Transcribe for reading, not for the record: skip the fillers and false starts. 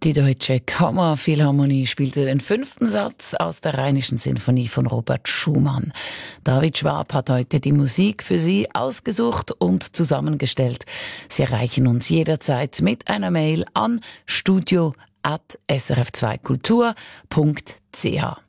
Die Deutsche Kammerphilharmonie spielte den 5. Satz aus der Rheinischen Sinfonie von Robert Schumann. David Schwab hat heute die Musik für Sie ausgesucht und zusammengestellt. Sie erreichen uns jederzeit mit einer Mail an studio@srf2kultur.ch.